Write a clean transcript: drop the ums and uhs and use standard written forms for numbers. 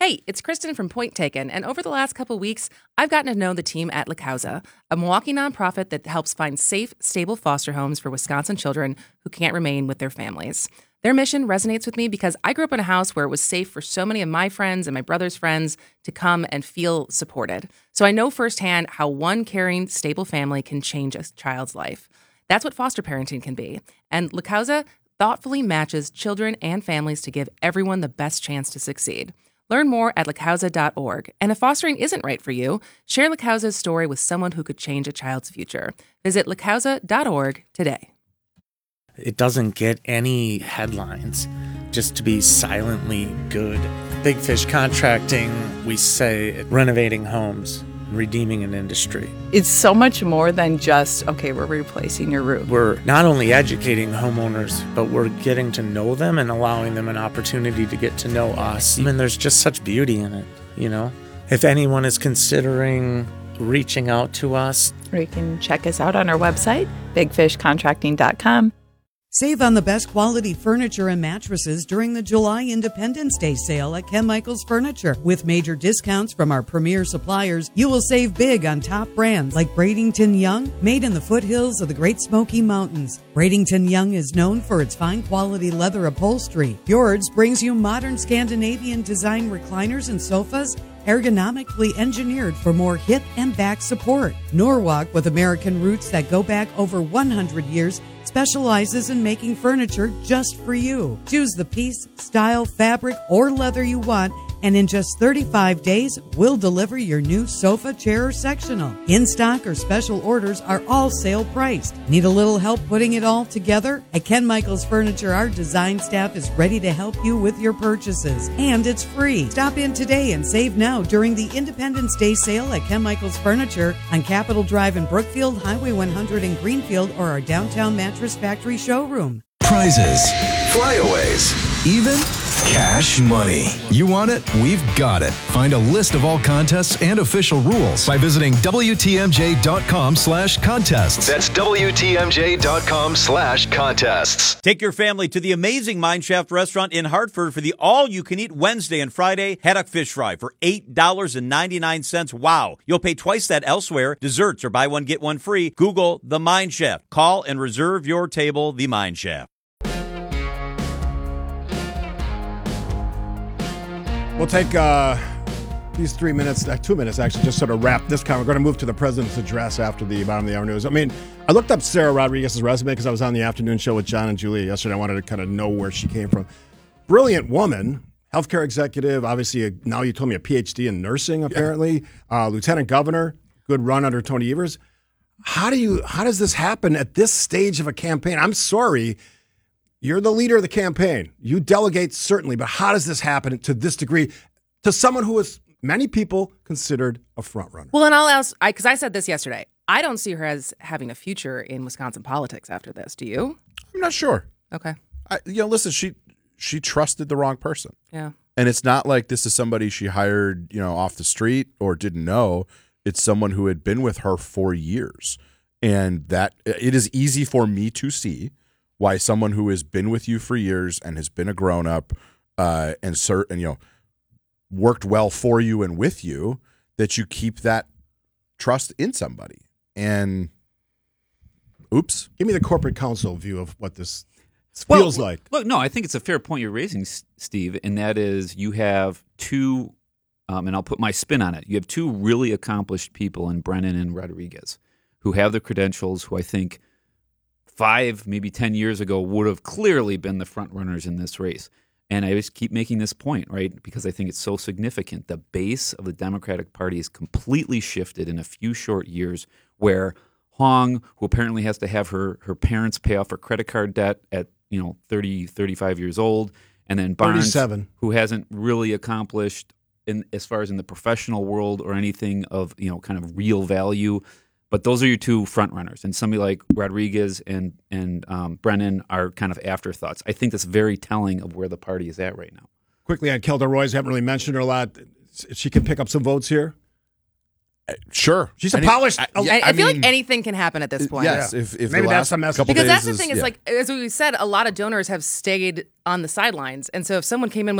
Hey, it's Kristen from Point Taken, and over the last couple weeks, I've gotten to know the team at La Causa, a Milwaukee nonprofit that helps find safe, stable foster homes for Wisconsin children who can't remain with their families. Their mission resonates with me because I grew up in a house where it was safe for so many of my friends and my brother's friends to come and feel supported. So I know firsthand how one caring, stable family can change a child's life. That's what foster parenting can be. And La Causa thoughtfully matches children and families to give everyone the best chance to succeed. Learn more at lacausa.org. And if fostering isn't right for you, share La Causa's story with someone who could change a child's future. Visit lacausa.org today. It doesn't get any headlines just to be silently good. Big Fish Contracting, we say renovating homes, redeeming an industry. It's so much more than just, okay, we're replacing your roof. We're not only educating homeowners, but we're getting to know them and allowing them an opportunity to get to know us. And there's just such beauty in it, you know? If anyone is considering reaching out to us, or you can check us out on our website, bigfishcontracting.com. Save on the best quality furniture and mattresses during the July Independence Day sale at Ken Michaels Furniture. With major discounts from our premier suppliers, you will save big on top brands like Bradington Young, made in the foothills of the Great Smoky Mountains. Bradington Young is known for its fine quality leather upholstery. Fjords brings you modern Scandinavian design recliners and sofas, ergonomically engineered for more hip and back support. Norwalk, with American roots that go back over 100 years, specializes in making furniture just for you. Choose the piece, style, fabric, or leather you want, and in just 35 days, we'll deliver your new sofa, chair, or sectional. In-stock or special orders are all sale priced. Need a little help putting it all together? At Ken Michaels Furniture, our design staff is ready to help you with your purchases, and it's free. Stop in today and save now during the Independence Day sale at Ken Michaels Furniture on Capitol Drive in Brookfield, Highway 100 in Greenfield, or our downtown Mattress Factory showroom. Prizes, flyaways, even cash money. You want it? We've got it. Find a list of all contests and official rules by visiting WTMJ.com/contests. That's WTMJ.com/contests. Take your family to the amazing Mineshaft restaurant in Hartford for the all-you-can-eat Wednesday and Friday haddock fish fry for $8.99. Wow. You'll pay twice that elsewhere. Desserts or buy one, get one free. Google The Mineshaft. Call and reserve your table, The Mineshaft. We'll take these 3 minutes, 2 minutes actually, just sort of wrap this comment. We're going to move to the president's address after the bottom of the hour news. I mean, I looked up Sarah Rodriguez's resume because I was on the afternoon show with John and Julia yesterday. I wanted to kind of know where she came from. Brilliant woman, healthcare executive, obviously now you told me a PhD in nursing apparently, lieutenant governor, good run under Tony Evers. How does this happen at this stage of a campaign? I'm sorry. You're the leader of the campaign. You delegate, certainly, but how does this happen to this degree to someone who is, many people, considered a front runner? Well, and I'll ask, because I said this yesterday, I don't see her as having a future in Wisconsin politics after this. Do you? I'm not sure. Okay. Listen, she trusted the wrong person. Yeah. And it's not like this is somebody she hired, off the street or didn't know. It's someone who had been with her for years. And that it is easy for me to see why someone who has been with you for years and has been a grown-up and worked well for you and with you, that you keep that trust in somebody. And oops. Give me the corporate counsel view of what this feels like. Look, no, I think it's a fair point you're raising, Steve, and that is you have two, and I'll put my spin on it, you have two really accomplished people in Brennan and Rodriguez who have the credentials, who I think 5, maybe 10 years ago would have clearly been the front runners in this race. And I just keep making this point, right, because I think it's so significant. The base of the Democratic Party is completely shifted in a few short years, where Hong, who apparently has to have her parents pay off her credit card debt at 30, 35 years old, and then Barnes, 37. who hasn't really accomplished as far as in the professional world or anything of kind of real value. But those are your two front runners, and somebody like Rodriguez and Brennan are kind of afterthoughts. I think that's very telling of where the party is at right now. Quickly on Kelda Roys, haven't really mentioned her a lot. She can pick up some votes here. Sure, she's a polished. I feel like anything can happen at this point. Yes, if maybe that's the message. Because that's the thing is, like as we said, a lot of donors have stayed on the sidelines, and so if someone came in